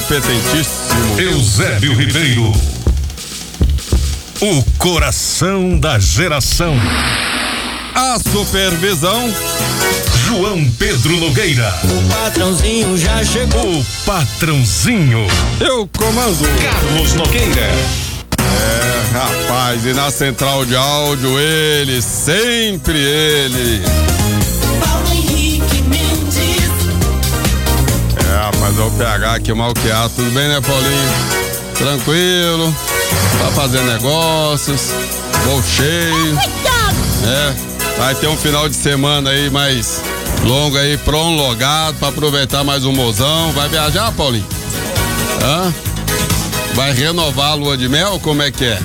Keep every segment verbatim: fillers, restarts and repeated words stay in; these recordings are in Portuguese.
competentíssimo. Eusébio Ribeiro, o coração da geração. A supervisão, João Pedro Nogueira. O patrãozinho já chegou. O patrãozinho. eu comando. Carlos Nogueira. É, rapaz, e na central de áudio ele, sempre ele. Paulo Henrique Mendes. É, rapaz, é o P H aqui, o Malqueado. Tudo bem, né, Paulinho? Tranquilo, tá fazendo negócios, bom cheio. É. Vai ter um final de semana aí mais longo aí, prolongado, pra aproveitar mais um mozão. Vai viajar, Paulinho? Hã? Vai renovar a lua de mel? Como é que é?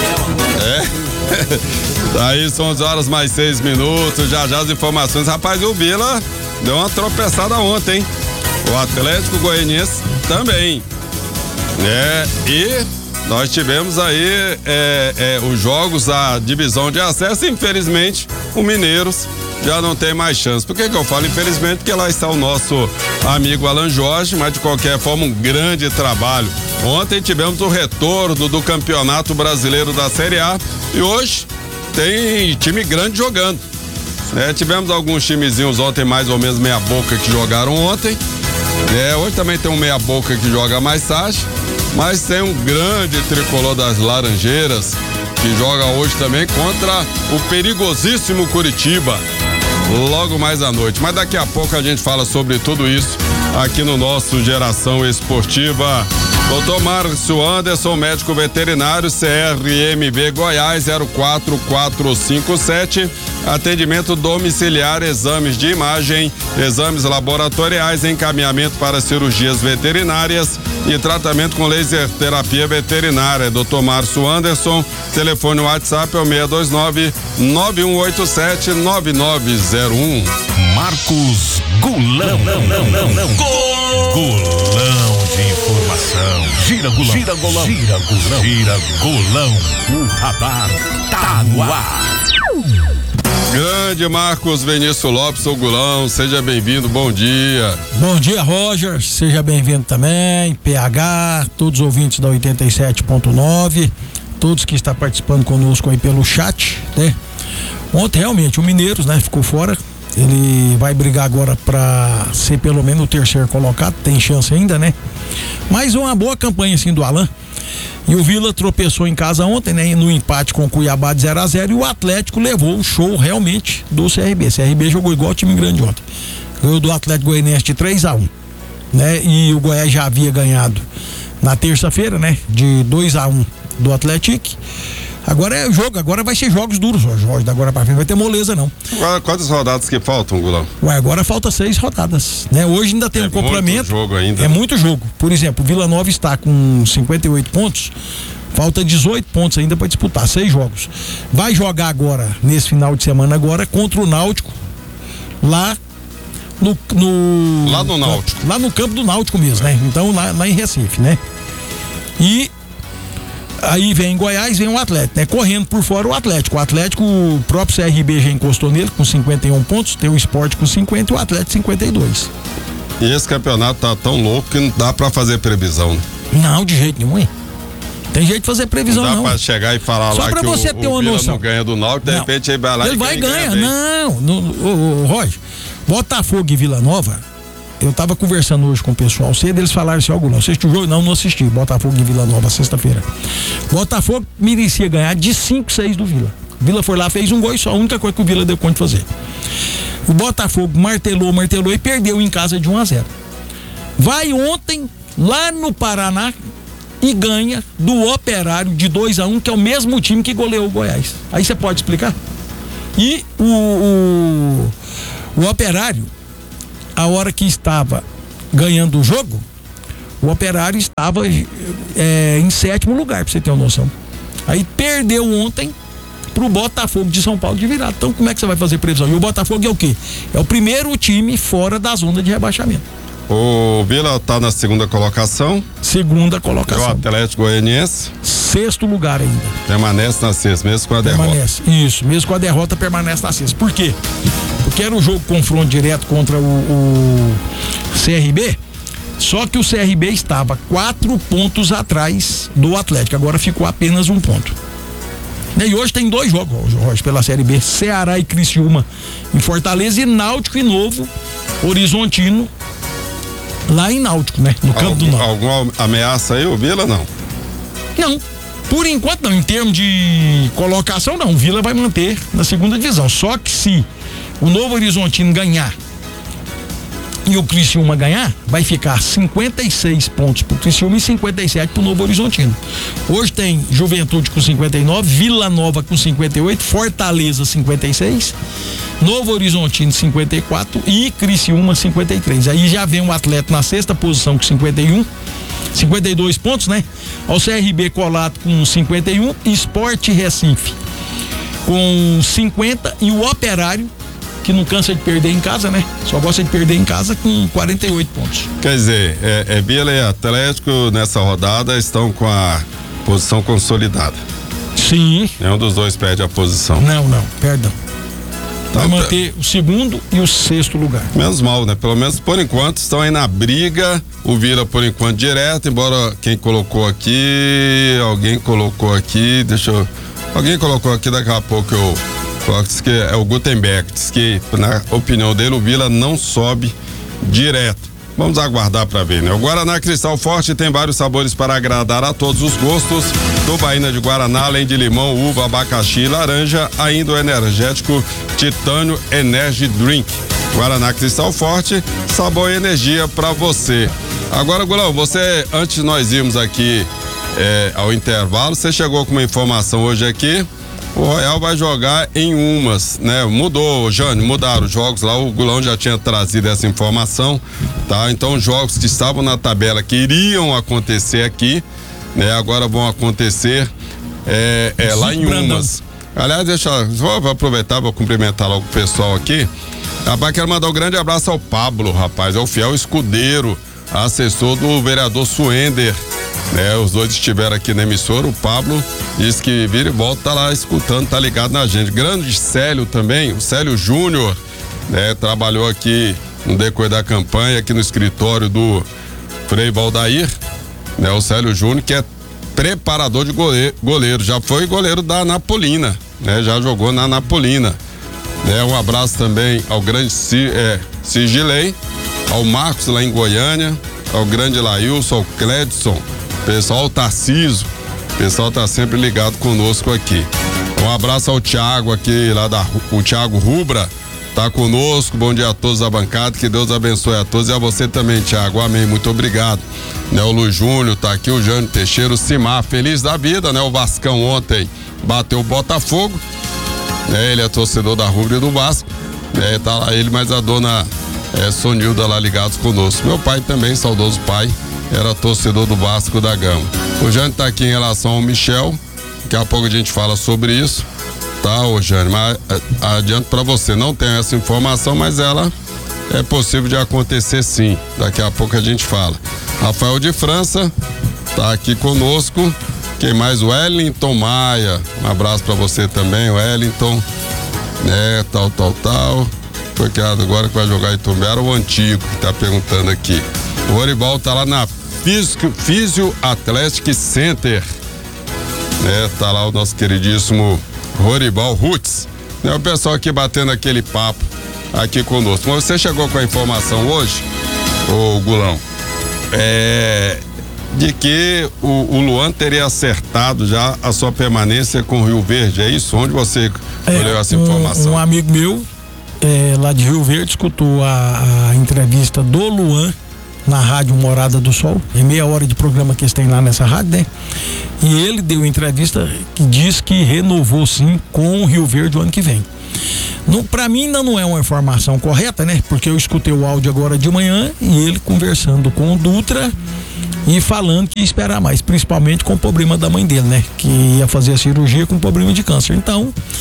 É? Aí são onze horas mais seis minutos, já já as informações. Rapaz, o Vila deu uma tropeçada ontem, hein? O Atlético Goianiense também. É, e nós tivemos aí é, é, os jogos, a divisão de acesso, infelizmente o Mineiros já não tem mais chance. Por que que eu falo infelizmente? Porque lá está o nosso amigo Alan Jorge, mas de qualquer forma um grande trabalho. Ontem tivemos o retorno do Campeonato Brasileiro da Série A e hoje tem time grande jogando. É, tivemos alguns timezinhos ontem mais ou menos meia boca que jogaram ontem. É, hoje também tem um meia boca que joga mais tarde, mas tem um grande tricolor das Laranjeiras que joga hoje também contra o perigosíssimo Curitiba, logo mais à noite. Mas daqui a pouco a gente fala sobre tudo isso aqui no nosso Geração Esportiva. doutor Márcio Anderson, médico veterinário, C R M B Goiás zero quatro quatro cinco sete. Atendimento domiciliar, exames de imagem, exames laboratoriais, encaminhamento para cirurgias veterinárias e tratamento com laser terapia veterinária. doutor Márcio Anderson, telefone WhatsApp é o seis dois nove, nove um oito sete, nove nove zero um. Marcos Gulão. Não, não, não, não. Gulão de informação. Gira Gulão. Gira Gulão. Gira Gulão. Gira Gulão. O radar tá no ar. Grande Marcos Vinícius Lopes, o Gulão, seja bem-vindo, bom dia. Bom dia, Roger, seja bem-vindo também, P H, todos os ouvintes da oitenta e sete ponto nove, todos que estão participando conosco aí pelo chat, né? Ontem realmente o Mineiros, né, ficou fora, ele vai brigar agora para ser pelo menos o terceiro colocado, tem chance ainda, né? Mas uma boa campanha assim do Alan. E o Vila tropeçou em casa ontem, né? No empate com o Cuiabá de zero a zero, e o Atlético levou o show realmente do C R B. C R B jogou igual o time grande ontem. Ganhou do Atlético Goianiense de três a um, né? E o Goiás já havia ganhado na terça-feira, né? De dois a um do Atlético. Agora é jogo, agora vai ser jogos duros, Jorge. Da agora pra frente não vai ter moleza, não. Agora, quantas rodadas que faltam, Gulão? Ué, agora falta seis rodadas, né? Hoje ainda tem é um complemento. Muito jogo ainda. É muito jogo. Por exemplo, o Vila Nova está com cinquenta e oito pontos. Falta dezoito pontos ainda para disputar, seis jogos. Vai jogar agora, nesse final de semana agora, contra o Náutico, lá no... no lá no Náutico. Lá no campo do Náutico mesmo, né? Então, lá, lá em Recife, né? E aí vem Goiás, vem o Atlético, né? Correndo por fora o Atlético. O Atlético, o próprio C R B já encostou nele com cinquenta e um pontos, tem o Sport com cinquenta e o Atlético cinquenta e dois. E esse campeonato tá tão louco que não dá pra fazer previsão, né? Não, de jeito nenhum, hein? Tem jeito de fazer previsão, não. Não dá pra chegar e falar Só lá pra que você o, ter o uma Vila noção. não ganha do Náutico, de não. repente ele vai lá ele e vai ganhar. ganha Não, no, o, o, Roger, Botafogo e Vila Nova, eu tava conversando hoje com o pessoal cedo, eles falaram assim, ó, Gulão, assistiu o jogo? Não, não assisti. Botafogo e Vila Nova, sexta-feira. Botafogo merecia ganhar de cinco, seis do Vila. Vila foi lá, fez um gol e só, a única coisa que o Vila deu conta de fazer. O Botafogo martelou, martelou e perdeu em casa de um a zero. Vai ontem, lá no Paraná, e ganha do Operário de dois a um, que é o mesmo time que goleou o Goiás. Aí você pode explicar? E o, o, o Operário, a hora que estava ganhando o jogo, o Operário estava é, em sétimo lugar, pra você ter uma noção. Aí perdeu ontem pro Botafogo de São Paulo de virada. Então como é que você vai fazer previsão? E o Botafogo é o quê? É o primeiro time fora da zona de rebaixamento. O Vila tá na segunda colocação. Segunda colocação. O Atlético Goianiense. Sexto lugar ainda. Permanece na sexta, mesmo com a permanece, derrota. Isso, mesmo com a derrota permanece na sexta. Por quê? Porque era um jogo confronto direto contra o, o C R B. Só que o C R B estava quatro pontos atrás do Atlético, agora ficou apenas um ponto. E hoje tem dois jogos, Jorge, pela Série B: Ceará e Criciúma em Fortaleza, e Náutico e Novo Horizontino lá em Náutico, né? No campo Algum, do Náutico. Alguma ameaça aí, o Vila, não? Não, por enquanto não. Em termos de colocação, não. O Vila vai manter na segunda divisão. Só que se o Novo Horizontino ganhar e o Criciúma ganhar, vai ficar cinquenta e seis pontos pro Criciúma e cinquenta e sete pro Novo Horizontino. Hoje tem Juventude com cinquenta e nove, Vila Nova com cinquenta e oito, Fortaleza cinquenta e seis, Novo Horizontino cinquenta e quatro e Criciúma cinquenta e três. Aí já vem um atleta na sexta posição com cinquenta e um, cinquenta e dois pontos, né? Ao C R B colado com cinquenta e um, Sport Recife com cinquenta e o Operário, que não cansa de perder em casa, né? Só gosta de perder em casa, com quarenta e oito pontos. Quer dizer, é, é Vila e Atlético nessa rodada estão com a posição consolidada. Sim. Nenhum dos dois perde a posição. Não, não, perdão. Vai Então, manter o segundo e o sexto lugar. Menos mal, né? Pelo menos por enquanto estão aí na briga. O Vila por enquanto direto, embora quem colocou aqui, alguém colocou aqui, deixa eu... Alguém colocou aqui, daqui a pouco eu... Diz que é o Gutenberg, diz que, na opinião dele, o Vila não sobe direto. Vamos aguardar para ver, né? O Guaraná Cristal Forte tem vários sabores para agradar a todos os gostos. Tubaína de Guaraná, além de limão, uva, abacaxi e laranja, ainda o energético Titânio Energy Drink. Guaraná Cristal Forte, sabor e energia para você. Agora, Gulão, você, antes de nós irmos aqui é, ao intervalo, você chegou com uma informação hoje aqui. O Royal vai jogar em umas, né? Mudou, Jânio, mudaram os jogos lá, o Gulão já tinha trazido essa informação, tá? Então, os jogos que estavam na tabela, que iriam acontecer aqui, né? Agora vão acontecer é, é, lá em umas. Aliás, deixa eu vou aproveitar, vou cumprimentar logo o pessoal aqui. Rapaz, quero mandar um grande abraço ao Pablo, rapaz, é o fiel escudeiro, assessor do vereador Suender. É, os dois estiveram aqui na emissora. O Pablo disse que vira e volta, tá lá escutando, tá ligado na gente. Grande Célio também, o Célio Júnior, né, trabalhou aqui no decorrer da campanha, aqui no escritório do Frei Valdair, né, o Célio Júnior, que é preparador de goleiro, goleiro, já foi goleiro da Napolina, né, já jogou na Napolina. Né, um abraço também ao grande é, Sigilei, ao Marcos lá em Goiânia, ao grande Lailson, ao Cledson, pessoal, o Tarciso, o pessoal tá sempre ligado conosco aqui. Um abraço ao Thiago aqui, lá da, o Thiago Rubra, tá conosco, bom dia a todos da bancada, que Deus abençoe a todos e a você também, Thiago, amém, muito obrigado. Né, o Luiz Júnior tá aqui, o Jânio Teixeira, o Simar, feliz da vida, né, o Vascão ontem bateu o Botafogo, né, ele é torcedor da Rubra e do Vasco, né, tá lá ele, mas a dona é, Sonilda lá ligados conosco. Meu pai também, saudoso pai, era torcedor do Vasco da Gama. O Jânio tá aqui em relação ao Michel, daqui a pouco a gente fala sobre isso, tá, ô Jânio, mas adianto pra você, não tenho essa informação, mas ela é possível de acontecer sim, daqui a pouco a gente fala. Rafael de França tá aqui conosco, quem mais? O Wellington Maia, um abraço pra você também, Wellington, né, tal, tal, tal, foi criado agora que vai jogar em Itumbera, o antigo, que tá perguntando aqui. O Rorival tá lá na Físio Athletic Center, né? Tá lá o nosso queridíssimo Rorival Roots, né? O pessoal aqui batendo aquele papo aqui conosco. Mas você chegou com a informação hoje, ô Gulão, é, de que o, o Luan teria acertado já a sua permanência com o Rio Verde, é isso? Onde você colheu é, essa um, informação? Um amigo meu, é, lá de Rio Verde, escutou a, a entrevista do Luan na rádio Morada do Sol, é meia hora de programa que eles têm lá nessa rádio, né? E ele deu entrevista que diz que renovou sim com o Rio Verde o ano que vem. Não, pra mim ainda não é uma informação correta, né? Porque eu escutei o áudio agora de manhã e ele conversando com o Dutra e falando que ia esperar mais, principalmente com o problema da mãe dele, né? Que ia fazer a cirurgia com problema de câncer. Então,